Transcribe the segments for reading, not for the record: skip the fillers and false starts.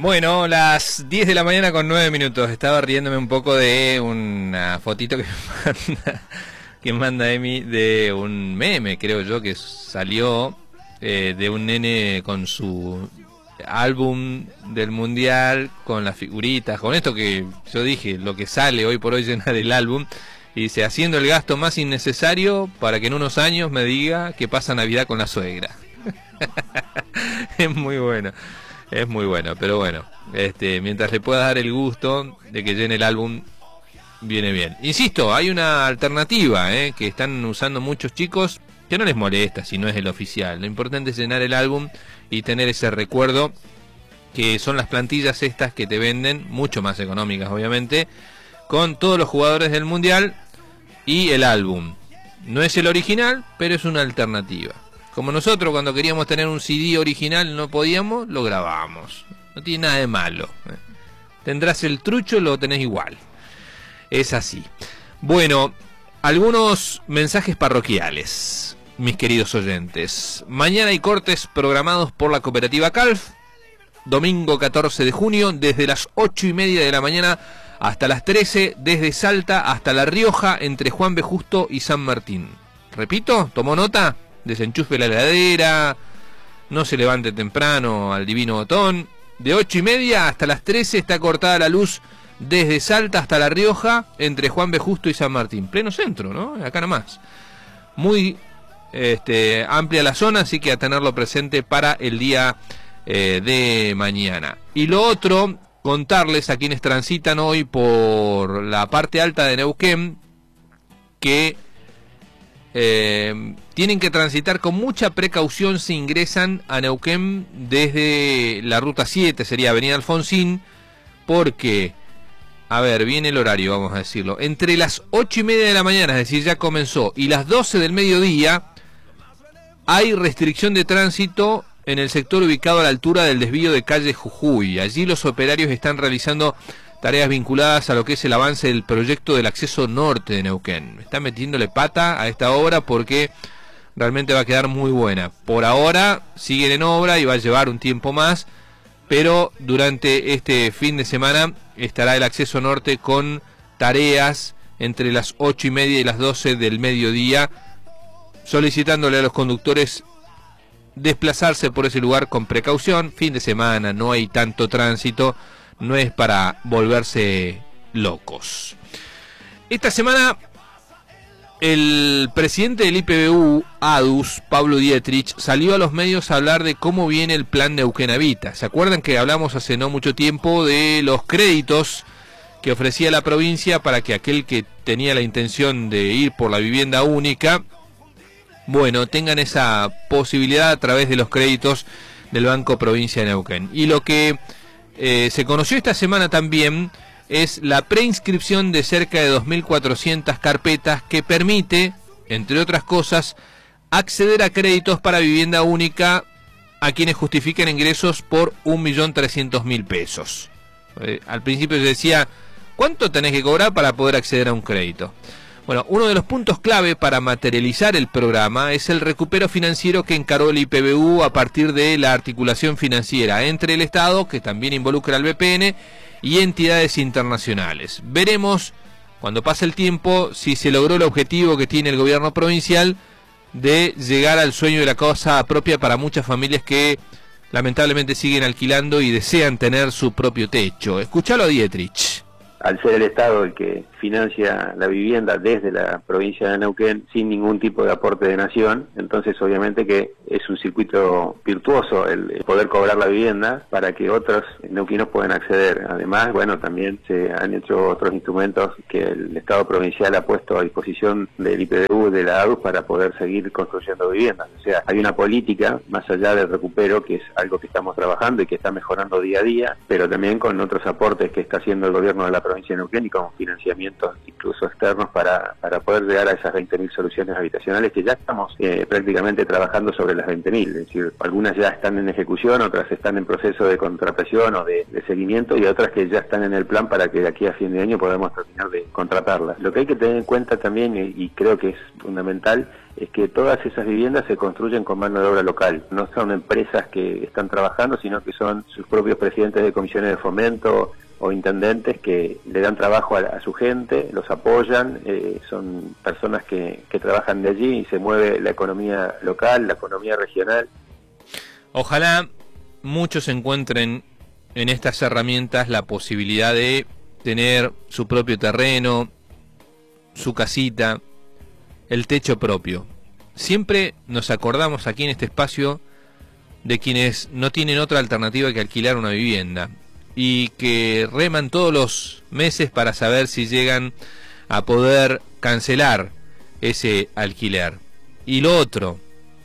Bueno, las 10 de la mañana con 9 minutos. Estaba riéndome un poco de una fotito que manda Emi de un meme, creo yo, que salió de un nene con su álbum del mundial, con las figuritas, con esto que yo dije, lo que sale hoy por hoy llenar el álbum, y dice, haciendo el gasto más innecesario para que en unos años me diga que pasa Navidad con la suegra. Es muy bueno. Es muy bueno, pero bueno, mientras le pueda dar el gusto de que llene el álbum, viene bien. Insisto, hay una alternativa que están usando muchos chicos, que no les molesta si no es el oficial. Lo importante es llenar el álbum y tener ese recuerdo, que son las plantillas estas que te venden, mucho más económicas obviamente, con todos los jugadores del mundial y el álbum. No es el original, pero es una alternativa. Como nosotros cuando queríamos tener un CD original no podíamos, lo grabamos. No tiene nada de malo. Tendrás el trucho, lo tenés igual. Es así. Bueno, algunos mensajes parroquiales, mis queridos oyentes. Mañana hay cortes programados por la cooperativa Calf. Domingo 14 de junio, desde las 8:30 de la mañana hasta las 13, desde Salta hasta La Rioja, entre Juan B. Justo y San Martín. Repito, ¿tomó nota? Desenchufe la heladera, no se levante temprano al divino botón. De 8:30 hasta las 13 está cortada la luz desde Salta hasta La Rioja, entre Juan B. Justo y San Martín. Pleno centro, ¿no? Acá nomás. Muy amplia la zona, así que a tenerlo presente para el día de mañana. Y lo otro, contarles a quienes transitan hoy por la parte alta de Neuquén que tienen que transitar con mucha precaución si ingresan a Neuquén desde la ruta 7, sería Avenida Alfonsín, porque, a ver, viene el horario, vamos a decirlo, entre las 8:30 de la mañana, es decir, ya comenzó, y las 12 del mediodía, hay restricción de tránsito en el sector ubicado a la altura del desvío de calle Jujuy. Allí los operarios están realizando tareas vinculadas a lo que es el avance del proyecto del acceso norte de Neuquén. Están metiéndole pata a esta obra porque realmente va a quedar muy buena. Por ahora siguen en obra y va a llevar un tiempo más, pero durante este fin de semana estará el acceso norte con tareas entre las 8:30 y las 12 del mediodía, solicitándole a los conductores desplazarse por ese lugar con precaución. Fin de semana, no hay tanto tránsito, no es para volverse locos. Esta semana el presidente del IPBU, ADUS, Pablo Dietrich, salió a los medios a hablar de cómo viene el plan Neuquén Habita. ¿Se acuerdan que hablamos hace no mucho tiempo de los créditos que ofrecía la provincia para que aquel que tenía la intención de ir por la vivienda única, bueno, tengan esa posibilidad a través de los créditos del Banco Provincia de Neuquén? Y lo que se conoció esta semana también es la preinscripción de cerca de 2.400 carpetas que permite, entre otras cosas, acceder a créditos para vivienda única a quienes justifiquen ingresos por 1.300.000 pesos. Al principio se decía, ¿cuánto tenés que cobrar para poder acceder a un crédito? Bueno, uno de los puntos clave para materializar el programa es el recupero financiero que encaró el IPBU a partir de la articulación financiera entre el Estado, que también involucra al BPN, y entidades internacionales. Veremos, cuando pase el tiempo, si se logró el objetivo que tiene el gobierno provincial de llegar al sueño de la casa propia para muchas familias que lamentablemente siguen alquilando y desean tener su propio techo. Escuchalo a Dietrich. Al ser el Estado el que financia la vivienda desde la provincia de Neuquén sin ningún tipo de aporte de nación, entonces obviamente que es un circuito virtuoso el poder cobrar la vivienda para que otros neuquinos puedan acceder. Además, bueno, también se han hecho otros instrumentos que el Estado provincial ha puesto a disposición del IPBU, de la ADUS, para poder seguir construyendo viviendas. O sea, hay una política más allá del recupero, que es algo que estamos trabajando y que está mejorando día a día, pero también con otros aportes que está haciendo el gobierno de la provincia de Neuquén y con financiamientos incluso externos para poder llegar a esas 20.000 soluciones habitacionales que ya estamos prácticamente trabajando sobre las 20.000. Es decir, algunas ya están en ejecución, otras están en proceso de contratación o de seguimiento, y otras que ya están en el plan para que de aquí a fin de año podamos terminar de contratarlas. Lo que hay que tener en cuenta también, y creo que es fundamental, es que todas esas viviendas se construyen con mano de obra local. No son empresas que están trabajando, sino que son sus propios presidentes de comisiones de fomento o intendentes que le dan trabajo a su gente, los apoyan, son personas que trabajan de allí y se mueve la economía local, la economía regional. Ojalá muchos encuentren en estas herramientas la posibilidad de tener su propio terreno, su casita, el techo propio. Siempre nos acordamos aquí en este espacio de quienes no tienen otra alternativa que alquilar una vivienda y que reman todos los meses para saber si llegan a poder cancelar ese alquiler. Y lo otro,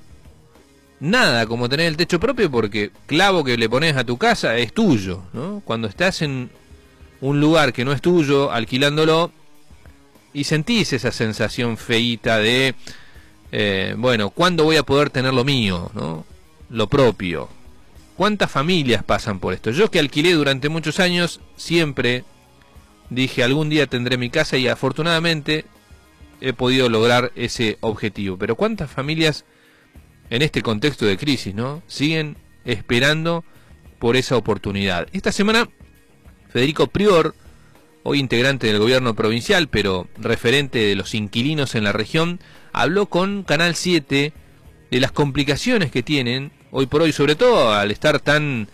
nada como tener el techo propio, porque clavo que le pones a tu casa es tuyo, ¿no? Cuando estás en un lugar que no es tuyo, alquilándolo, y sentís esa sensación feíta de, bueno, ¿cuándo voy a poder tener lo mío, ¿no? Lo propio. ¿Cuántas familias pasan por esto? Yo que alquilé durante muchos años, siempre dije, algún día tendré mi casa, y afortunadamente he podido lograr ese objetivo. Pero ¿cuántas familias en este contexto de crisis, ¿no?, siguen esperando por esa oportunidad? Esta semana, Federico Prior, hoy integrante del gobierno provincial, pero referente de los inquilinos en la región, habló con Canal 7 de las complicaciones que tienen hoy por hoy, sobre todo al estar tan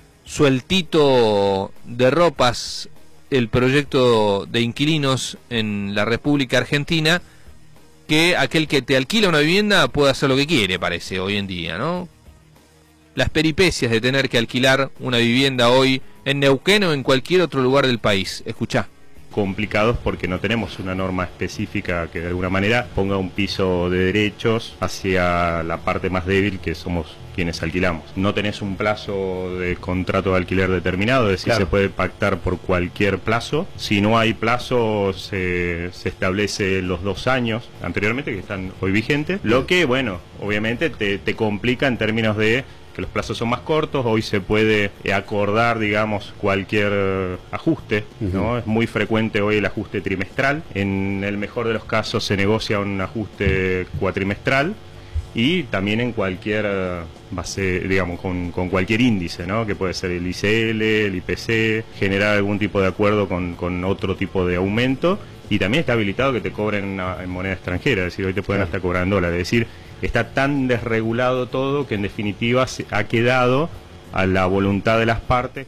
sueltito de ropas el proyecto de inquilinos en la República Argentina, que aquel que te alquila una vivienda puede hacer lo que quiere, parece, hoy en día, ¿no? Las peripecias de tener que alquilar una vivienda hoy en Neuquén o en cualquier otro lugar del país. Escuchá. Complicados porque no tenemos una norma específica que de alguna manera ponga un piso de derechos hacia la parte más débil, que somos quienes alquilamos. No tenés un plazo de contrato de alquiler determinado, es decir, claro, se puede pactar por cualquier plazo. Si no hay plazo, se establece los 2 años anteriormente, que están hoy vigentes, lo que, bueno, obviamente te complica en términos de que los plazos son más cortos. Hoy se puede acordar, digamos, cualquier ajuste, ¿no? Es muy frecuente hoy el ajuste trimestral. En el mejor de los casos se negocia un ajuste cuatrimestral, y también en cualquier base, digamos, con cualquier índice, ¿no?, que puede ser el ICL, el IPC, generar algún tipo de acuerdo con otro tipo de aumento, y también está habilitado que te cobren en moneda extranjera, es decir, hoy te pueden hasta cobrar en dólares, es decir, está tan desregulado todo que en definitiva se ha quedado a la voluntad de las partes.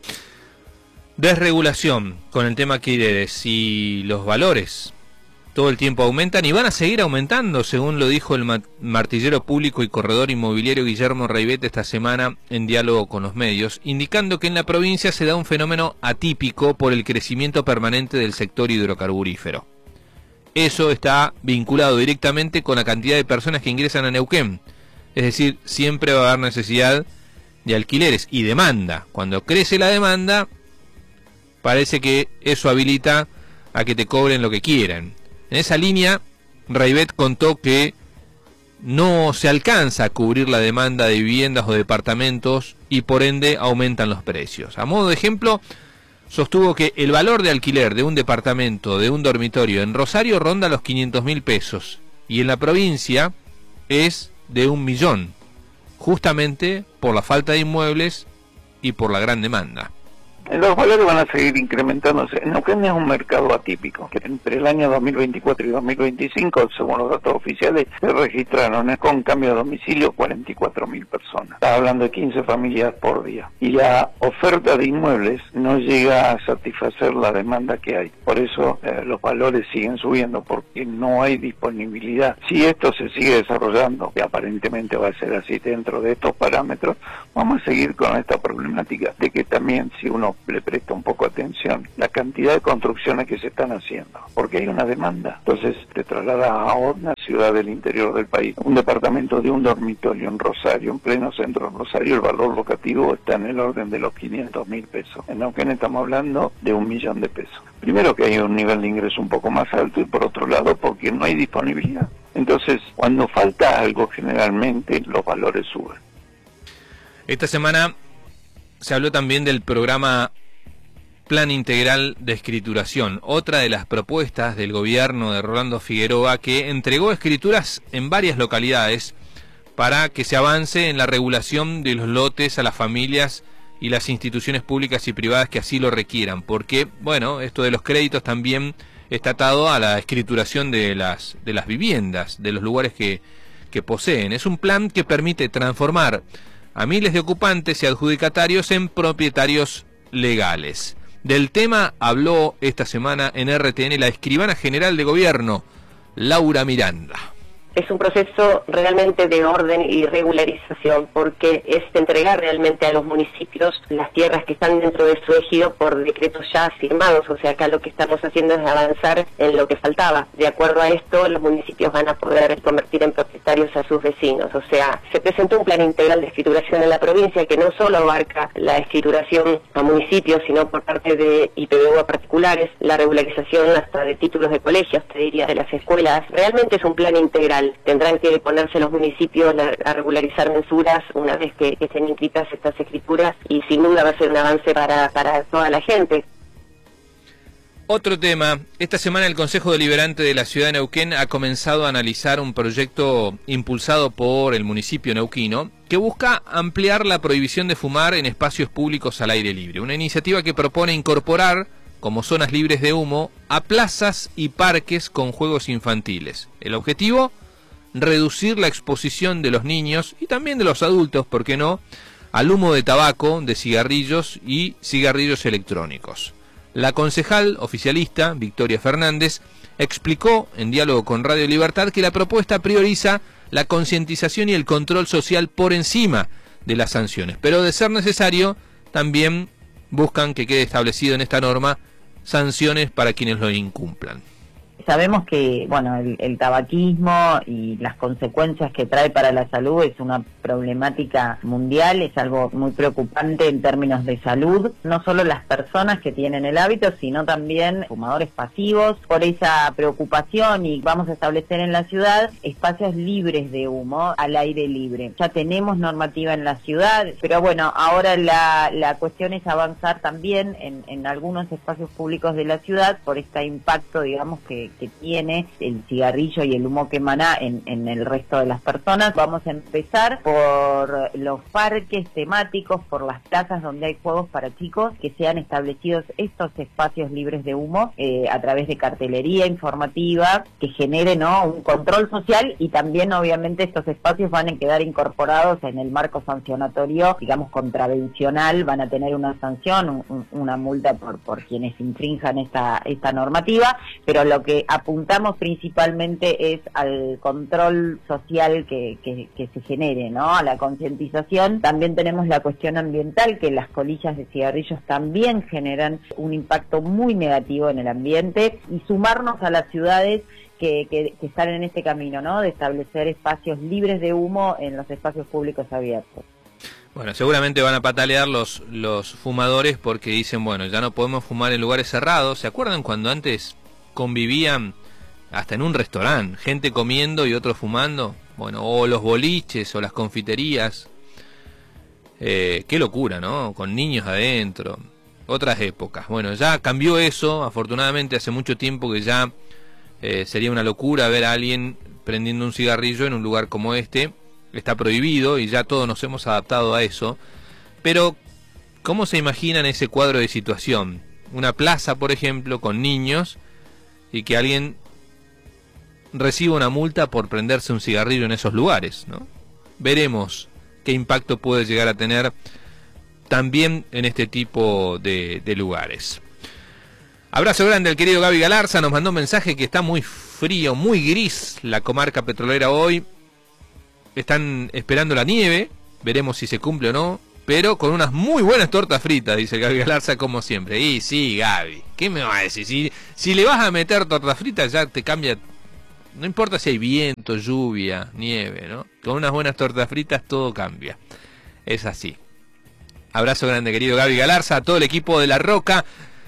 Desregulación con el tema que si los valores todo el tiempo aumentan y van a seguir aumentando, según lo dijo el martillero público y corredor inmobiliario Guillermo Raivet esta semana en diálogo con los medios, indicando que en la provincia se da un fenómeno atípico por el crecimiento permanente del sector hidrocarburífero. Eso está vinculado directamente con la cantidad de personas que ingresan a Neuquén, es decir, siempre va a haber necesidad de alquileres y demanda. Cuando crece la demanda, parece que eso habilita a que te cobren lo que quieran. En esa línea, Raivet contó que no se alcanza a cubrir la demanda de viviendas o departamentos y por ende aumentan los precios. A modo de ejemplo, sostuvo que el valor de alquiler de un departamento, de un dormitorio en Rosario ronda los 500.000 pesos y en la provincia es de 1 millón, justamente por la falta de inmuebles y por la gran demanda. Los valores van a seguir incrementándose. Neuquén es un mercado atípico, que entre el año 2024 y 2025, según los datos oficiales, se registraron con cambio de domicilio 44.000 personas. Está hablando de 15 familias por día. Y la oferta de inmuebles no llega a satisfacer la demanda que hay. Por eso los valores siguen subiendo, porque no hay disponibilidad. Si esto se sigue desarrollando, que aparentemente va a ser así dentro de estos parámetros, vamos a seguir con esta problemática de que también, si uno le presta un poco atención, la cantidad de construcciones que se están haciendo, porque hay una demanda. Entonces te traslada a una ciudad del interior del país, un departamento de un dormitorio en Rosario, en pleno centro de Rosario, el valor locativo está en el orden de los 500.000 pesos. En Neuquén estamos hablando de 1 millón de pesos. Primero, que hay un nivel de ingreso un poco más alto, y por otro lado porque no hay disponibilidad. Entonces, cuando falta algo, generalmente los valores suben. Esta semana se habló también del programa plan integral de escrituración, otra de las propuestas del gobierno de Rolando Figueroa, que entregó escrituras en varias localidades para que se avance en la regulación de los lotes a las familias y las instituciones públicas y privadas que así lo requieran, porque, bueno, esto de los créditos también está atado a la escrituración de las viviendas, de los lugares que poseen. Es un plan que permite transformar a miles de ocupantes y adjudicatarios en propietarios legales. Del tema habló esta semana en RTN la escribana general de gobierno, Laura Miranda. Es un proceso realmente de orden y regularización, porque es entregar realmente a los municipios las tierras que están dentro de su ejido por decretos ya firmados. O sea, acá lo que estamos haciendo es avanzar en lo que faltaba. De acuerdo a esto, los municipios van a poder convertir en propietarios a sus vecinos. O sea, se presentó un plan integral de escrituración en la provincia que no solo abarca la escrituración a municipios, sino por parte de IPVU a particulares, la regularización hasta de títulos de colegios, te diría, de las escuelas. Realmente es un plan integral. Tendrán que ponerse los municipios a regularizar mensuras una vez que estén inscritas estas escrituras, y sin duda va a ser un avance para toda la gente. Otro tema, esta semana el Consejo Deliberante de la Ciudad de Neuquén ha comenzado a analizar un proyecto impulsado por el municipio neuquino que busca ampliar la prohibición de fumar en espacios públicos al aire libre. Una iniciativa que propone incorporar como zonas libres de humo a plazas y parques con juegos infantiles. El objetivo: reducir la exposición de los niños y también de los adultos, ¿por qué no?, al humo de tabaco, de cigarrillos y cigarrillos electrónicos. La concejal oficialista, Victoria Fernández, explicó en diálogo con Radio Libertad que la propuesta prioriza la concientización y el control social por encima de las sanciones, pero de ser necesario también buscan que quede establecido en esta norma sanciones para quienes lo incumplan. Sabemos que, bueno, el tabaquismo y las consecuencias que trae para la salud es una problemática mundial, es algo muy preocupante en términos de salud, no solo las personas que tienen el hábito, sino también fumadores pasivos. Por esa preocupación, y vamos a establecer en la ciudad espacios libres de humo al aire libre. Ya tenemos normativa en la ciudad, pero bueno, ahora la cuestión es avanzar también en algunos espacios públicos de la ciudad por este impacto, digamos, que tiene el cigarrillo y el humo que emana en el resto de las personas. Vamos a empezar por los parques temáticos, por las plazas donde hay juegos para chicos, que sean establecidos estos espacios libres de humo a través de cartelería informativa que genere, ¿no?, un control social, y también obviamente estos espacios van a quedar incorporados en el marco sancionatorio, digamos, contravencional. Van a tener una sanción, una multa por quienes infrinjan esta normativa, pero lo que apuntamos principalmente es al control social que se genere, ¿no?, a la concientización. También tenemos la cuestión ambiental, que las colillas de cigarrillos también generan un impacto muy negativo en el ambiente, y sumarnos a las ciudades que están en este camino, ¿no?, de establecer espacios libres de humo en los espacios públicos abiertos. Bueno, seguramente van a patalear los fumadores porque dicen, bueno, ya no podemos fumar en lugares cerrados. ¿Se acuerdan cuando antes convivían hasta en un restaurante, gente comiendo y otros fumando? Bueno, o los boliches o las confiterías. Qué locura, ¿no? Con niños adentro. Otras épocas. Bueno, ya cambió eso, afortunadamente hace mucho tiempo que ya sería una locura ver a alguien prendiendo un cigarrillo en un lugar como este. Está prohibido y ya todos nos hemos adaptado a eso. Pero, ¿cómo se imaginan ese cuadro de situación? Una plaza, por ejemplo, con niños, y que alguien reciba una multa por prenderse un cigarrillo en esos lugares, ¿no? Veremos qué impacto puede llegar a tener también en este tipo de lugares. Abrazo grande al querido Gaby Galarza, nos mandó un mensaje que está muy frío, muy gris la comarca petrolera hoy. Están esperando la nieve, veremos si se cumple o no, pero con unas muy buenas tortas fritas, dice Gaby Galarza, como siempre. Y sí, Gaby, ¿qué me vas a decir? Si le vas a meter tortas fritas ya te cambia, no importa si hay viento, lluvia, nieve, ¿no? Con unas buenas tortas fritas todo cambia. Es así. Abrazo grande, querido Gaby Galarza, a todo el equipo de La Roca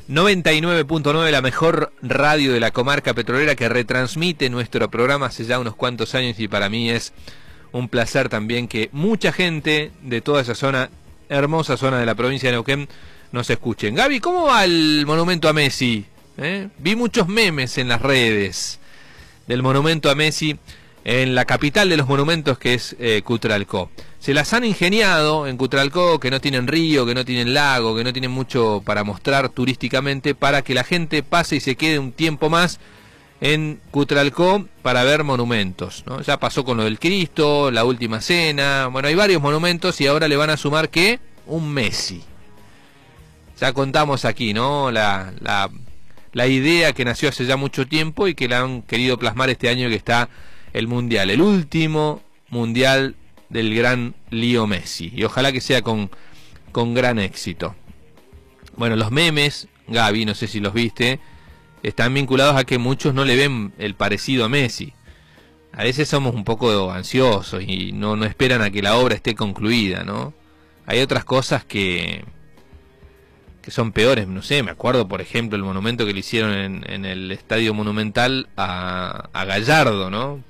99.9, la mejor radio de la comarca petrolera, que retransmite nuestro programa hace ya unos cuantos años, y para mí es un placer también que mucha gente de toda esa zona, hermosa zona de la provincia de Neuquén, nos escuchen. Gaby, ¿cómo va el monumento a Messi? Vi muchos memes en las redes del monumento a Messi en la capital de los monumentos, que es Cutralcó. Se las han ingeniado en Cutralcó, que no tienen río, que no tienen lago, que no tienen mucho para mostrar turísticamente, para que la gente pase y se quede un tiempo más en Cutralcó para ver monumentos, ¿no? Ya pasó con lo del Cristo, la Última Cena, bueno, hay varios monumentos y ahora le van a sumar, ¿qué? Un Messi. Ya contamos aquí, ¿no? La idea que nació hace ya mucho tiempo y que la han querido plasmar este año, que está el Mundial, el último Mundial del gran Leo Messi, y ojalá que sea con gran éxito. Bueno, los memes, Gaby, no sé si los viste, están vinculados a que muchos no le ven el parecido a Messi. A veces somos un poco ansiosos y no esperan a que la obra esté concluida, ¿no? Hay otras cosas que son peores, no sé, me acuerdo por ejemplo el monumento que le hicieron en el Estadio Monumental a Gallardo, ¿no?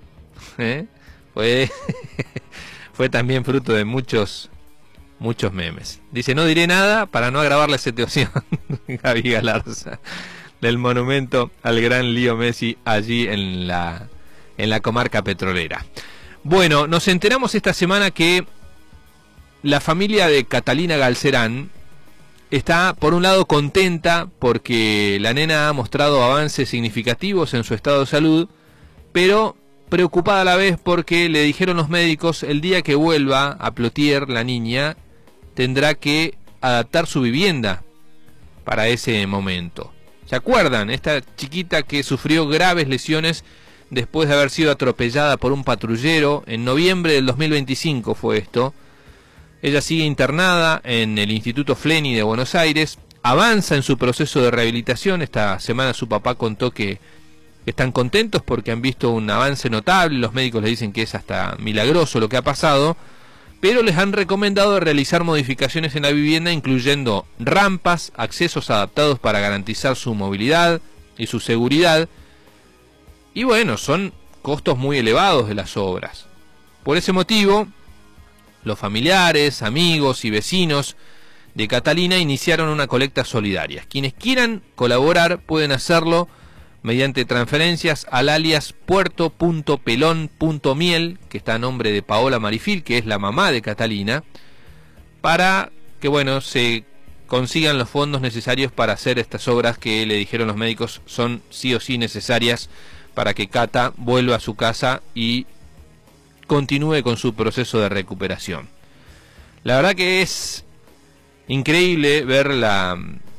Fue también fruto de muchos memes. Dice, no diré nada para no agravar la situación, Gaby Galarza, del monumento al gran Leo Messi allí en la comarca petrolera. Bueno, nos enteramos esta semana que la familia de Catalina Galcerán está, por un lado, contenta porque la nena ha mostrado avances significativos en su estado de salud, pero preocupada a la vez porque le dijeron los médicos, el día que vuelva a Plotier, la niña tendrá que adaptar su vivienda para ese momento. ¿Se acuerdan? Esta chiquita que sufrió graves lesiones después de haber sido atropellada por un patrullero en noviembre del 2025 fue esto. Ella sigue internada en el Instituto Fleni de Buenos Aires, avanza en su proceso de rehabilitación. Esta semana su papá contó que están contentos porque han visto un avance notable, los médicos les dicen que es hasta milagroso lo que ha pasado, pero les han recomendado realizar modificaciones en la vivienda, incluyendo rampas, accesos adaptados para garantizar su movilidad y su seguridad, y bueno, son costos muy elevados de las obras. Por ese motivo, los familiares, amigos y vecinos de Catalina iniciaron una colecta solidaria. Quienes quieran colaborar pueden hacerlo mediante transferencias al alias puerto.pelón.miel, que está a nombre de Paola Marifil, que es la mamá de Catalina, para que bueno, se consigan los fondos necesarios para hacer estas obras que le dijeron los médicos son sí o sí necesarias para que Cata vuelva a su casa y continúe con su proceso de recuperación. La verdad que es increíble ver la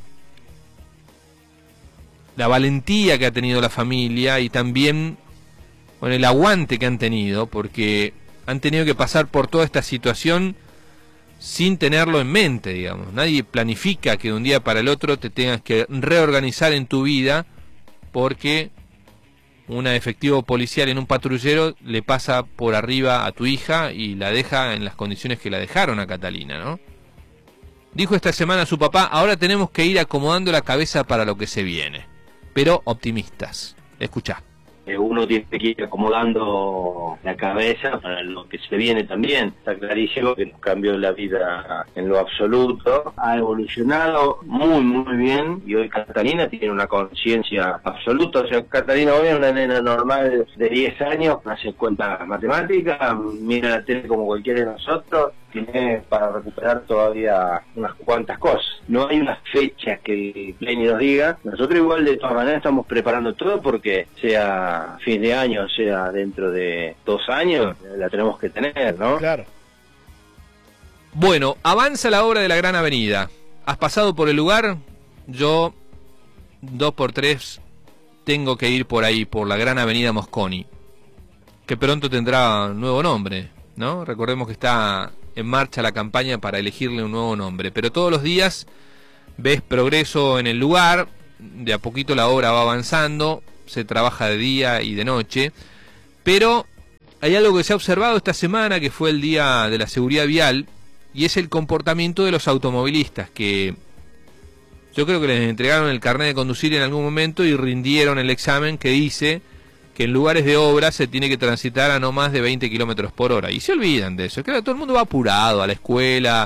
valentía que ha tenido la familia y también bueno, el aguante que han tenido, porque han tenido que pasar por toda esta situación sin tenerlo en mente, digamos. Nadie planifica que de un día para el otro te tengas que reorganizar en tu vida porque un efectivo policial en un patrullero le pasa por arriba a tu hija y la deja en las condiciones que la dejaron a Catalina, ¿no? Dijo esta semana su papá, ahora tenemos que ir acomodando la cabeza para lo que se viene, pero optimistas. Escuchá. Uno tiene que ir acomodando la cabeza para lo que se viene también. Está clarísimo que nos cambió la vida en lo absoluto. Ha evolucionado muy bien y hoy Catalina tiene una conciencia absoluta. O sea, Catalina hoy es una nena normal de 10 años, hace cuentas matemáticas, mira la tele como cualquiera de nosotros, tiene para recuperar todavía unas cuantas cosas. No hay una fecha que Pleni nos diga. Nosotros igual de todas maneras estamos preparando todo porque sea fin de año, sea dentro de 2 años, la tenemos que tener, ¿no? Claro. Bueno, avanza la obra de la Gran Avenida. ¿Has pasado por el lugar? Yo 2x3 tengo que ir por ahí, por la Gran Avenida Mosconi, que pronto tendrá un nuevo nombre, ¿no? Recordemos que está en marcha la campaña para elegirle un nuevo nombre, pero todos los días ves progreso en el lugar, de a poquito la obra va avanzando, se trabaja de día y de noche, pero hay algo que se ha observado esta semana, que fue el Día de la Seguridad Vial, y es el comportamiento de los automovilistas, que yo creo que les entregaron el carnet de conducir en algún momento y rindieron el examen que dice que en lugares de obra se tiene que transitar a no más de 20 kilómetros por hora. Y se olvidan de eso. Claro, todo el mundo va apurado a la escuela,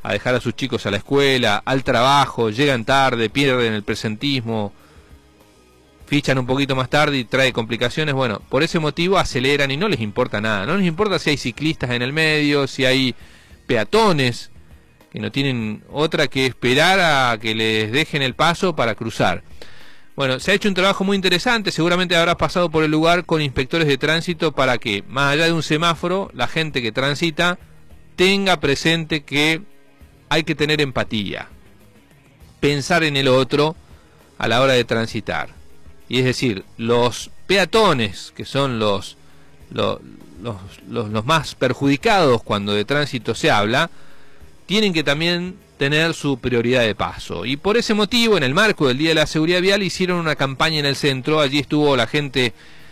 a dejar a sus chicos a la escuela, al trabajo, llegan tarde, pierden el presentismo, fichan un poquito más tarde y trae complicaciones. Bueno, por ese motivo aceleran y no les importa nada. No les importa si hay ciclistas en el medio, si hay peatones, que no tienen otra que esperar a que les dejen el paso para cruzar. Bueno, se ha hecho un trabajo muy interesante, seguramente habrás pasado por el lugar con inspectores de tránsito para que, más allá de un semáforo, la gente que transita tenga presente que hay que tener empatía, pensar en el otro a la hora de transitar. Y es decir, los peatones, que son los más perjudicados cuando de tránsito se habla, tienen que también tener su prioridad de paso. Y por ese motivo, en el marco del Día de la Seguridad Vial, hicieron una campaña en el centro. Allí estuvo la gente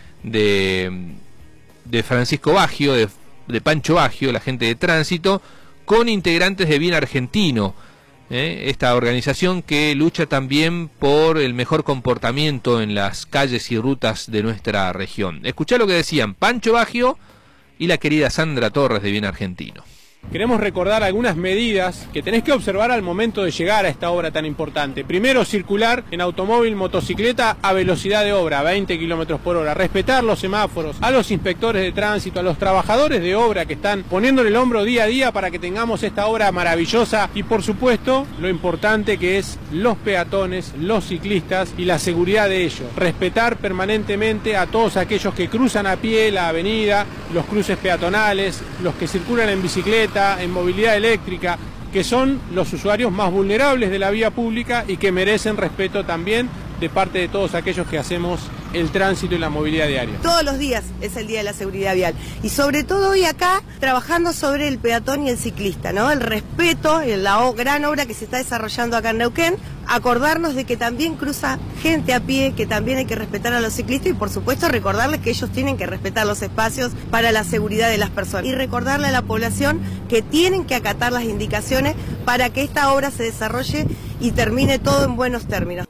de Francisco Baggio, de Pancho Baggio, la gente de tránsito, con integrantes de Bien Argentino, esta organización que lucha también por el mejor comportamiento en las calles y rutas de nuestra región. Escuchá lo que decían Pancho Baggio y la querida Sandra Torres de Bien Argentino. Queremos recordar algunas medidas que tenés que observar al momento de llegar a esta obra tan importante. Primero, circular en automóvil, motocicleta a velocidad de obra, 20 kilómetros por hora. Respetar los semáforos, a los inspectores de tránsito, a los trabajadores de obra que están poniéndole el hombro día a día para que tengamos esta obra maravillosa. Y por supuesto, lo importante que es los peatones, los ciclistas y la seguridad de ellos. Respetar permanentemente a todos aquellos que cruzan a pie la avenida, los cruces peatonales, los que circulan en bicicleta, en movilidad eléctrica, que son los usuarios más vulnerables de la vía pública y que merecen respeto también de parte de todos aquellos que hacemos el tránsito y la movilidad diaria. Todos los días es el Día de la Seguridad Vial y sobre todo hoy acá trabajando sobre el peatón y el ciclista, ¿no? El respeto, la gran obra que se está desarrollando acá en Neuquén, acordarnos de que también cruza gente a pie, que también hay que respetar a los ciclistas y por supuesto recordarles que ellos tienen que respetar los espacios para la seguridad de las personas y recordarle a la población que tienen que acatar las indicaciones para que esta obra se desarrolle y termine todo en buenos términos.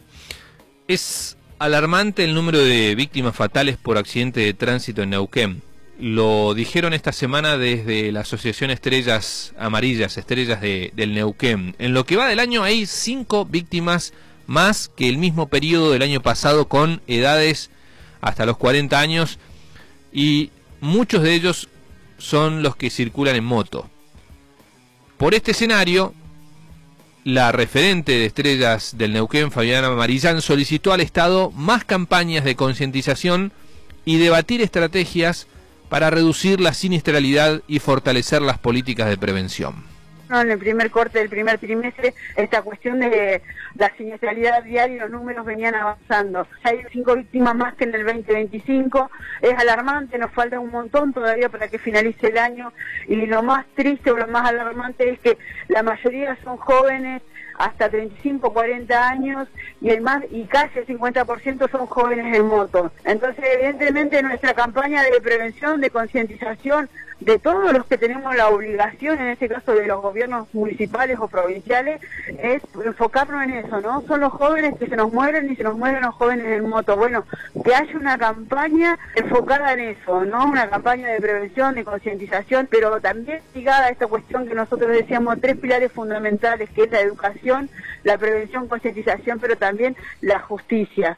Es alarmante el número de víctimas fatales por accidente de tránsito en Neuquén. Lo dijeron esta semana desde la Asociación Estrellas Amarillas, Estrellas del Neuquén. En lo que va del año hay 5 víctimas más que el mismo periodo del año pasado, con edades hasta los 40 años, y muchos de ellos son los que circulan en moto. Por este escenario, la referente de Estrellas del Neuquén, Fabiana Marillán, solicitó al Estado más campañas de concientización y debatir estrategias para reducir la siniestralidad y fortalecer las políticas de prevención. En el primer corte del primer trimestre, esta cuestión de la siniestralidad vial y los números venían avanzando. Hay 5 víctimas más que en el 2025, es alarmante, nos falta un montón todavía para que finalice el año, y lo más triste o lo más alarmante es que la mayoría son jóvenes, hasta 35, 40 años, y casi el 50% son jóvenes en moto. Entonces, evidentemente, nuestra campaña de prevención, de concientización, de todos los que tenemos la obligación, en este caso de los gobiernos municipales o provinciales, es enfocarnos en eso, ¿no? Son los jóvenes que se nos mueren y se nos mueren los jóvenes en moto. Bueno, que haya una campaña enfocada en eso, ¿no? Una campaña de prevención, de concientización, pero también ligada a esta cuestión que nosotros decíamos, 3 pilares fundamentales, que es la educación, la prevención, concientización, pero también la justicia.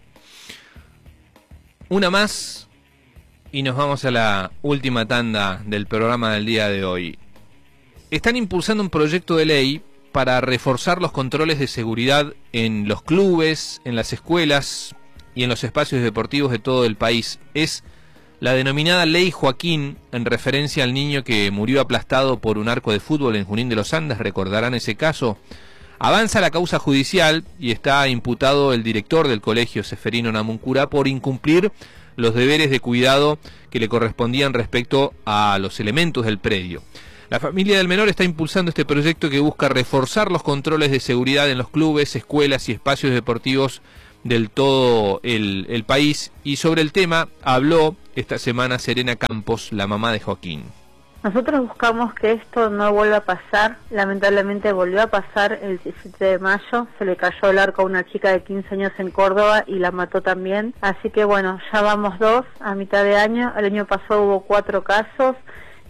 Una más y nos vamos a la última tanda del programa del día de hoy. Están impulsando un proyecto de ley para reforzar los controles de seguridad en los clubes, en las escuelas y en los espacios deportivos de todo el país. Es la denominada Ley Joaquín, en referencia al niño que murió aplastado por un arco de fútbol en Junín de los Andes. Recordarán ese caso. Avanza la causa judicial y está imputado el director del colegio, Seferino Namuncurá, por incumplir los deberes de cuidado que le correspondían respecto a los elementos del predio. La familia del menor está impulsando este proyecto que busca reforzar los controles de seguridad en los clubes, escuelas y espacios deportivos del todo el país, y sobre el tema habló esta semana Serena Campos, la mamá de Joaquín. Nosotros buscamos que esto no vuelva a pasar. Lamentablemente volvió a pasar el 17 de mayo. Se le cayó el arco a una chica de 15 años en Córdoba y la mató también. Así que bueno, ya vamos 2 a mitad de año. El año pasado hubo 4 casos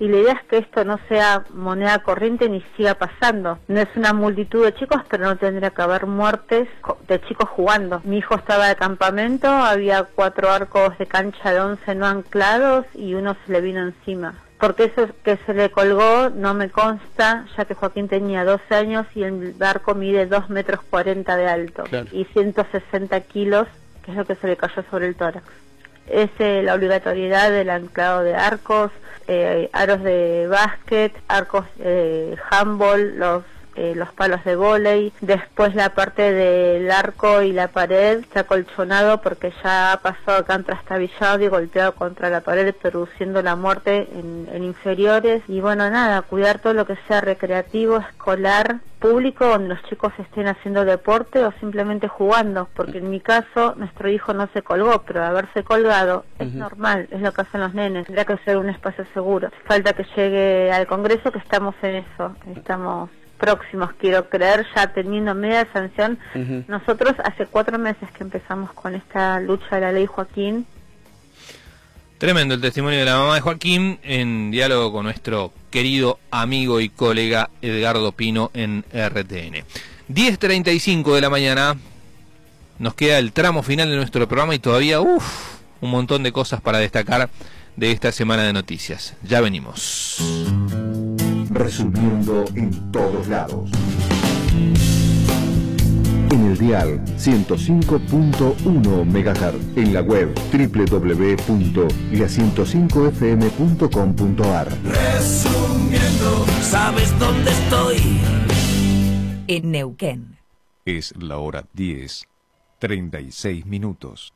y la idea es que esto no sea moneda corriente ni siga pasando. No es una multitud de chicos, pero no tendría que haber muertes de chicos jugando. Mi hijo estaba de campamento, había 4 arcos de cancha de 11 no anclados y uno se le vino encima. Porque eso que se le colgó no me consta, ya que Joaquín tenía 12 años y el arco mide 2,40 metros de alto, claro, y 160 kilos, que es lo que se le cayó sobre el tórax. Es la obligatoriedad del anclado de arcos, aros de básquet, arcos handball, los palos de vóley, después la parte del arco y la pared está acolchonado porque ya ha pasado acá en trastabillado y golpeado contra la pared, produciendo la muerte en inferiores. Y bueno, nada, cuidar todo lo que sea recreativo, escolar, público, donde los chicos estén haciendo deporte o simplemente jugando, porque en mi caso nuestro hijo no se colgó, pero haberse colgado es normal, es lo que hacen los nenes, tendrá que ser un espacio seguro. Falta que llegue al Congreso, que estamos en eso, estamos próximos, quiero creer, ya teniendo media sanción. Nosotros hace 4 meses que empezamos con esta lucha de la ley Joaquín. Tremendo el testimonio de la mamá de Joaquín en diálogo con nuestro querido amigo y colega Edgardo Pino en RTN. 10:35 de la mañana, nos queda el tramo final de nuestro programa y todavía un montón de cosas para destacar de esta semana de noticias. Ya venimos. Resumiendo en todos lados. En el dial 105.1 MHz, en la web www.la105fm.com.ar. Resumiendo, ¿sabes dónde estoy? En Neuquén. Es la hora 10:36.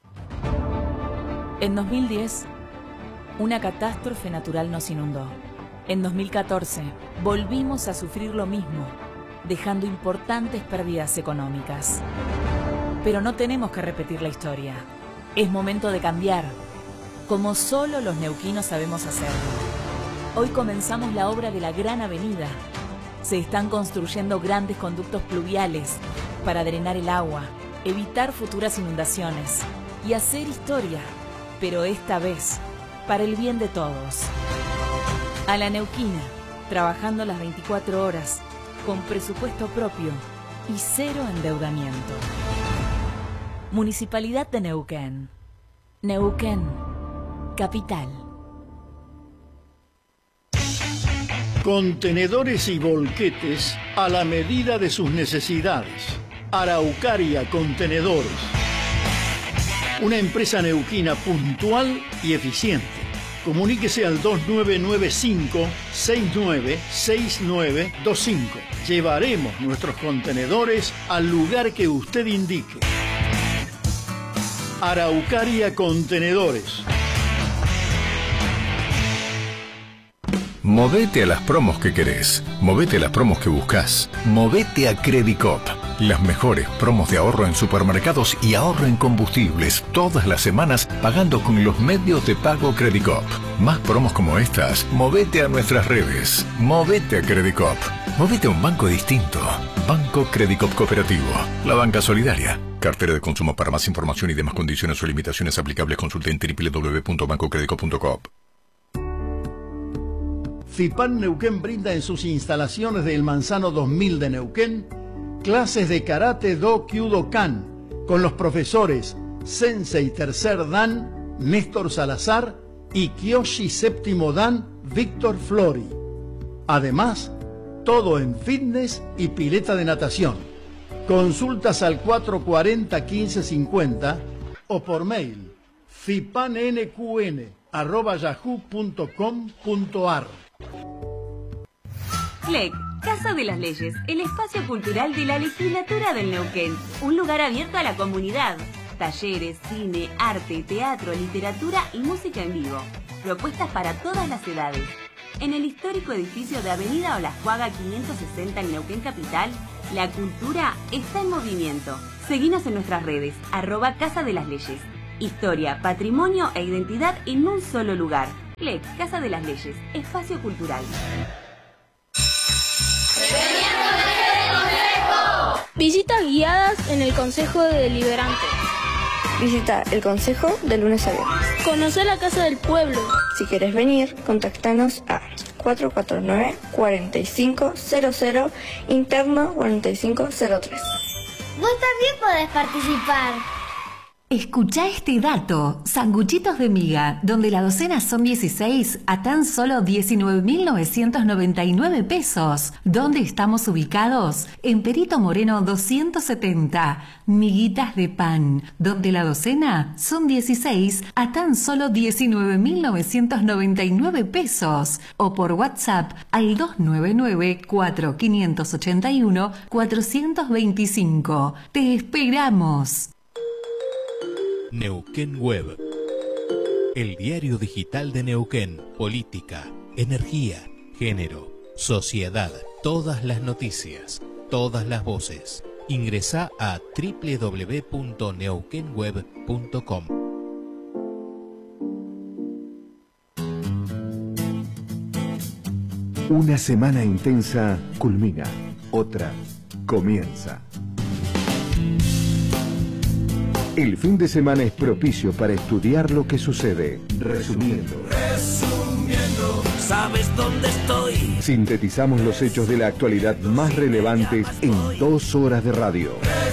En 2010, una catástrofe natural nos inundó. En 2014, volvimos a sufrir lo mismo, dejando importantes pérdidas económicas. Pero no tenemos que repetir la historia. Es momento de cambiar, como solo los neuquinos sabemos hacerlo. Hoy comenzamos la obra de la Gran Avenida. Se están construyendo grandes conductos pluviales para drenar el agua, evitar futuras inundaciones y hacer historia, pero esta vez para el bien de todos. A la neuquina, trabajando las 24 horas, con presupuesto propio y 0 endeudamiento. Municipalidad de Neuquén. Neuquén, capital. Contenedores y volquetes a la medida de sus necesidades. Araucaria Contenedores. Una empresa neuquina puntual y eficiente. Comuníquese al 2965-696925. Llevaremos nuestros contenedores al lugar que usted indique. Araucaria Contenedores. Movete a las promos que querés. Movete a las promos que buscas. Movete a Credicop. Las mejores promos de ahorro en supermercados y ahorro en combustibles todas las semanas pagando con los medios de pago Credicop. Más promos como estas, movete a nuestras redes. Movete a Credicop. Movete a un banco distinto. Banco Credicop Cooperativo. La banca solidaria. Cartera de consumo. Para más información y demás condiciones o limitaciones aplicables consulte en www.bancocredico.coop. FIPAN Neuquén brinda en sus instalaciones del Manzano 2000 de Neuquén clases de karate do Kyudokan con los profesores Sensei Tercer Dan Néstor Salazar y Kyoshi Séptimo Dan Víctor Flori. Además, todo en fitness y pileta de natación. Consultas al 440-1550 o por mail fipannqn@yahoo.com.ar. CLEC, Casa de las Leyes, el espacio cultural de la legislatura del Neuquén. Un lugar abierto a la comunidad. Talleres, cine, arte, teatro, literatura y música en vivo. Propuestas para todas las edades. En el histórico edificio de Avenida Olascuaga 560 en Neuquén Capital, la cultura está en movimiento. Seguinos en nuestras redes, @Casa de las Leyes. Historia, patrimonio e identidad en un solo lugar. CLEC, Casa de las Leyes, espacio cultural. Visitas guiadas en el Consejo Deliberante. Visita el Consejo de lunes a viernes. Conocer la Casa del Pueblo. Si querés venir, contactanos a 449-4500, interno 4503. Vos también podés participar. Escuchá este dato. Sanguchitos de miga, donde la docena son 16 a tan solo 19.999 pesos. ¿Dónde estamos ubicados? En Perito Moreno 270. Miguitas de pan, donde la docena son 16 a tan solo 19.999 pesos. O por WhatsApp al 299-4581-425. Te esperamos. Neuquén Web, el diario digital de Neuquén. Política, energía, género, sociedad, todas las noticias, todas las voces. Ingresá a www.neuquenweb.com. Una semana intensa culmina, otra comienza. El fin de semana es propicio para estudiar lo que sucede. Resumiendo, ¿sabes dónde estoy? Sintetizamos los hechos de la actualidad más relevantes en 2 horas de radio.